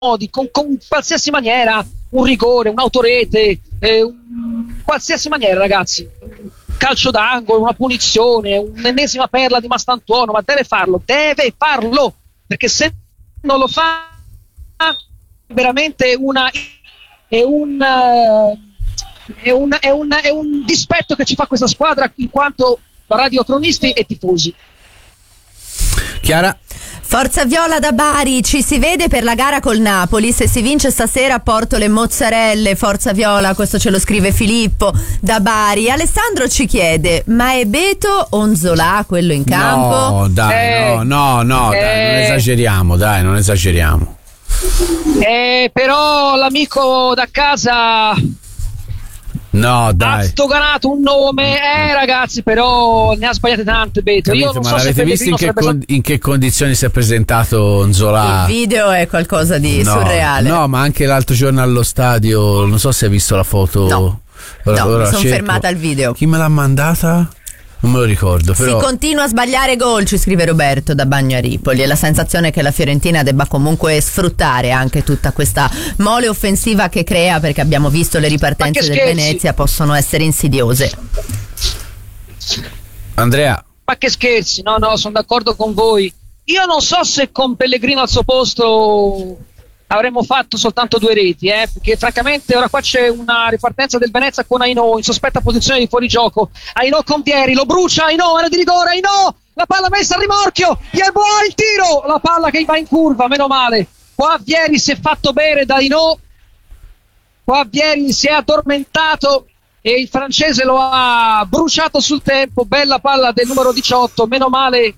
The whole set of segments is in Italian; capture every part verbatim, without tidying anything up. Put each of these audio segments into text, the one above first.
modi, con, con qualsiasi maniera, un rigore, un'autorete, eh, un, qualsiasi maniera, ragazzi. Calcio d'angolo, una punizione, un'ennesima perla di Mastantuono, ma deve farlo, deve farlo, perché se non lo fa è veramente una è un, è un, è un, è un dispetto che ci fa questa squadra in quanto radiocronisti e tifosi. Chiara? Forza Viola da Bari, ci si vede per la gara col Napoli, se si vince stasera porto le mozzarelle. Forza Viola, questo ce lo scrive Filippo da Bari. Alessandro ci chiede, ma è Beto o Nzola quello in campo? No dai, eh, no no no eh, dai, non esageriamo, dai, non esageriamo. Eh, però l'amico da casa No, dai. ha stoganato un nome, eh ragazzi, però ne ha sbagliate tante, Beto. Capito, Io non ma so l'avete se visto in che, sarebbe con, in che condizioni si è presentato Nzola? Il video è qualcosa di no, surreale. No, ma anche l'altro giorno allo stadio, non so se hai visto la foto. No, ora, no ora mi sono cerco. fermata al video. Chi me l'ha mandata? Non me lo ricordo, però. Si continua a sbagliare gol, ci scrive Roberto da Bagnaripoli, e la sensazione è che la Fiorentina debba comunque sfruttare anche tutta questa mole offensiva che crea, perché abbiamo visto le ripartenze del Venezia possono essere insidiose. Andrea? Ma che scherzi, no no, sono d'accordo con voi. Io non so se con Pellegrino al suo posto avremmo fatto soltanto due reti, eh, perché francamente ora qua c'è una ripartenza del Venezia con Ainò in sospetta posizione di fuorigioco. Ainò con Vieri, lo brucia, Ainò, era di rigore, Ainò, la palla messa a rimorchio, Yeboah il tiro, la palla che va in curva, meno male. Qua Vieri si è fatto bere da Ainò, qua Vieri si è addormentato e il francese lo ha bruciato sul tempo. Bella palla del numero diciotto, meno male.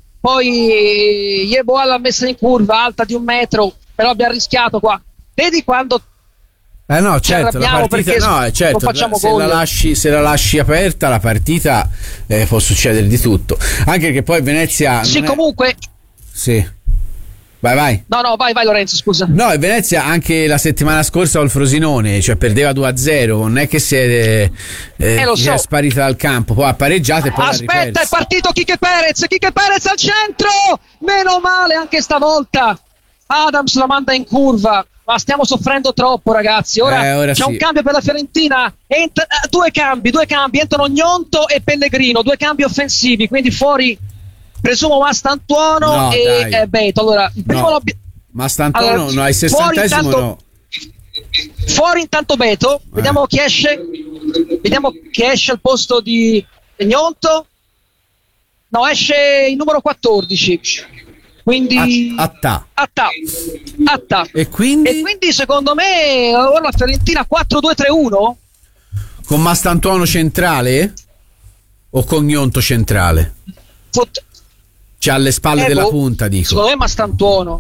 Poi Yeboah l'ha messa in curva, alta di un metro, però abbiamo rischiato qua. Vedi quando eh no, certo, la partita no, certo, facciamo se, la lasci, se la lasci aperta la partita eh, può succedere di tutto. Anche che poi Venezia sì, non comunque è... Sì. Vai, vai. No, no, vai, vai Lorenzo, scusa. No, il Venezia anche la settimana scorsa col Frosinone, cioè perdeva due a zero, non è che si è, eh, eh, lo so. è sparita dal campo, poi ha pareggiato e poi aspetta, è partito Quique Perez, Quique Perez al centro, meno male anche stavolta. Adams la manda in curva, ma stiamo soffrendo troppo, ragazzi. Ora, eh, ora c'è sì. un cambio per la Fiorentina. Ent- due cambi, due cambi. Entrano Gnonto e Pellegrino, due cambi offensivi. Quindi fuori, presumo, Mastantuono no, e eh, Beto. Allora, il primo no. lobby... Mastantuono, allora, no, ai sessantesimo intanto... no. Fuori intanto Beto. Eh. Vediamo chi esce. Vediamo chi esce al posto di Gnonto. No, esce il numero quattordici. Quindi Atta. Atta. Atta. E quindi? E quindi secondo me ora la Fiorentina quattro due tre uno con Mastantuono centrale o con Gnonto centrale? Pot- cioè alle spalle eh, della boh, punta, dico. Secondo me Mastantuono.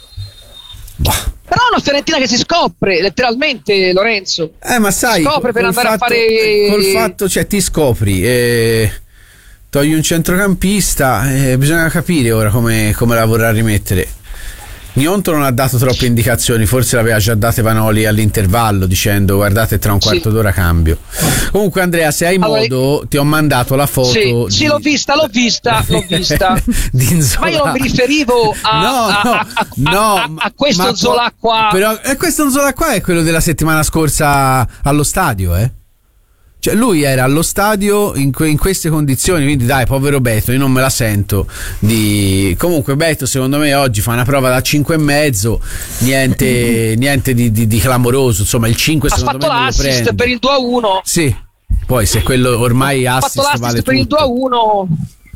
Bah. Però è una Fiorentina che si scopre letteralmente, Lorenzo. Eh, ma sai, scopre per andare fatto, a fare col fatto, cioè ti scopri e togli un centrocampista e bisogna capire ora come, come la vorrà rimettere. Gnonto non ha dato troppe indicazioni, forse l'aveva già date Vanoli all'intervallo dicendo guardate tra un quarto sì. d'ora cambio. Comunque Andrea, se hai allora, modo ti ho mandato la foto sì, di... sì l'ho vista l'ho vista l'ho vista di Nzola. Ma io non mi riferivo a, no, a, no, a, a, no, a, a questo ma, Nzola qua però e questo Nzola qua è quello della settimana scorsa allo stadio, eh? Cioè lui era allo stadio in, que- in queste condizioni, quindi dai, povero Beto, io non me la sento di... Comunque Beto secondo me oggi fa una prova da cinque e mezzo, niente, niente di, di, di clamoroso, insomma il cinque ha secondo fatto me non lo prende. l'assist per il due a uno. Sì, poi se quello ormai ha assist fatto l'assist vale per tutto. il due a uno.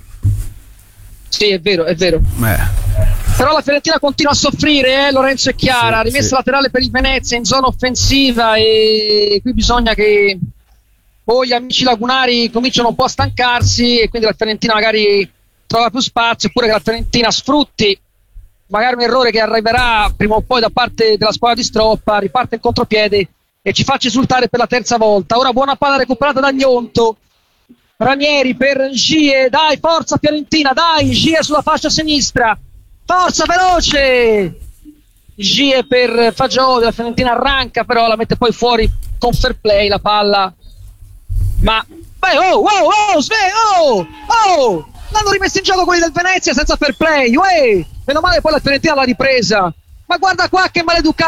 Sì, è vero, è vero. Eh. Però la Fiorentina continua a soffrire, eh, Lorenzo e Chiara, sì, rimessa sì. laterale per il Venezia in zona offensiva e qui bisogna che o gli amici lagunari cominciano un po' a stancarsi e quindi la Fiorentina magari trova più spazio, oppure che la Fiorentina sfrutti magari un errore che arriverà prima o poi da parte della squadra di Stroppa, riparte in contropiede e ci faccia esultare per la terza volta. Ora buona palla recuperata da Gnonto, Ranieri per Gie, dai forza Fiorentina, dai Gie sulla fascia sinistra, forza veloce Gie per Fagioli, la Fiorentina arranca però la mette poi fuori con fair play la palla. Ma beh, oh, oh, oh, sve, oh, oh, l'hanno rimesso in gioco quelli del Venezia senza fair play, uè. Meno male poi la Fiorentina l'ha ripresa ma guarda qua che maleducato